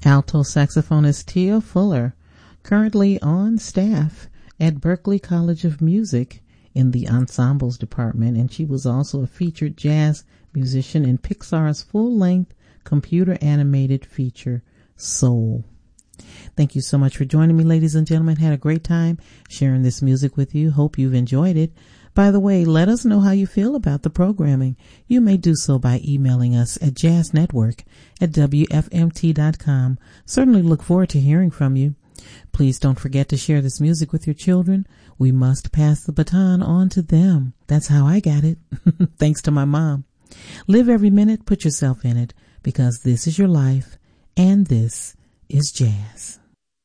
Alto saxophonist Tia Fuller, currently on staff at Berklee College of Music in the ensembles department, and she was also a featured jazz musician in Pixar's full-length computer-animated feature, Soul. Thank you so much for joining me, ladies and gentlemen. Had a great time sharing this music with you. Hope you've enjoyed it. By the way, let us know how you feel about the programming. You may do so by emailing us at jazznetwork@wfmt.com. Certainly look forward to hearing from you. Please don't forget to share this music with your children. We must pass the baton on to them. That's how I got it. Thanks to my mom. Live every minute, put yourself in it, because this is your life, and this is jazz.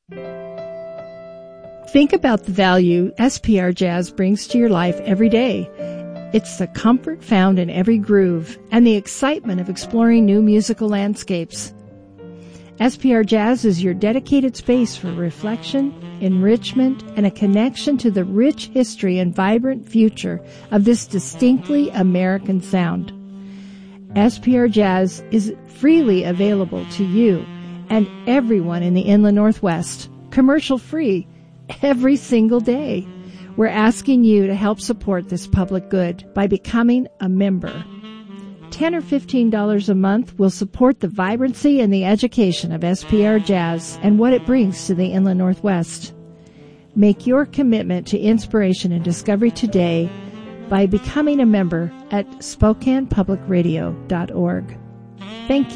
Think about the value SPR Jazz brings to your life every day. It's the comfort found in every groove and the excitement of exploring new musical landscapes. SPR Jazz is your dedicated space for reflection, enrichment, and a connection to the rich history and vibrant future of this distinctly American sound. SPR Jazz is freely available to you and everyone in the Inland Northwest, commercial-free, every single day. We're asking you to help support this public good by becoming a member. $10 or $15 a month will support the vibrancy and the education of SPR Jazz and what it brings to the Inland Northwest. Make your commitment to inspiration and discovery today by becoming a member at SpokanePublicRadio.org. Thank you.